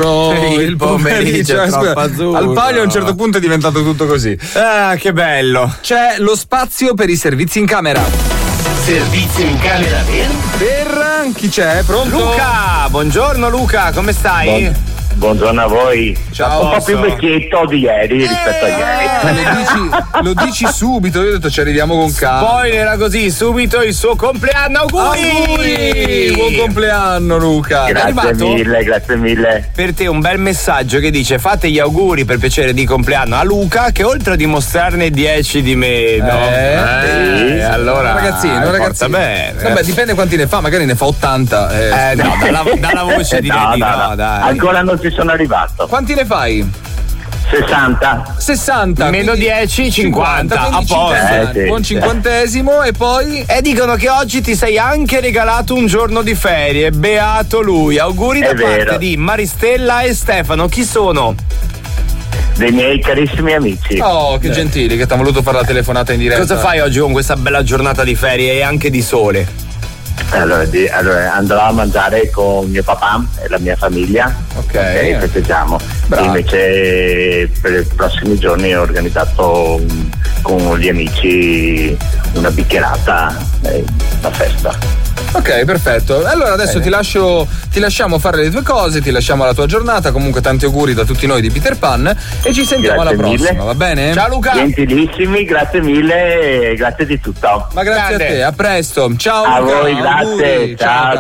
azzurro, il pomeriggio è troppo azzurro. Al Palio a un certo punto è diventato tutto così. Ah, che bello. C'è lo spazio per i servizi in camera. Servizio in camera Per chi c'è? Pronto? Luca, buongiorno Luca, come stai? Buongiorno a voi. Ciao. Un po' più vecchietto di ieri rispetto a ieri. Lo dici subito, io ho detto ci arriviamo con calma. Poi era così, subito il suo compleanno, auguri! Buon compleanno Luca. Grazie mille. Per te un bel messaggio che dice: fate gli auguri per piacere di compleanno a Luca, che oltre a dimostrarne 10 di meno, allora ragazzino. Bene. Vabbè, dipende quanti ne fa, magari ne fa 80. No, dalla voce direi no, dai. Ancora non ci sono arrivato. Quanti ne fai? 60. Meno 10, 50. A posto. Buon cinquantesimo e poi. E dicono che oggi ti sei anche regalato un giorno di ferie. Beato lui. Auguri da parte di Maristella e Stefano. Chi sono? Dei miei carissimi amici. Oh, che gentili che ti hanno voluto fare la telefonata in diretta. Cosa fai oggi con questa bella giornata di ferie e anche di sole? Allora andrò a mangiare con mio papà e la mia famiglia. Ok, festeggiamo. Bravo. Invece per i prossimi giorni ho organizzato con gli amici una bicchierata, una festa. Ok, perfetto. Allora adesso ti lasciamo fare le tue cose, ti lasciamo la tua giornata. Comunque tanti auguri da tutti noi di Peter Pan e ci sentiamo alla prossima, va bene? Ciao Luca. Gentilissimi, grazie mille e grazie di tutto. Ma grazie a te, a presto. Ciao a Luca. voi, grazie. Auguri. Ciao.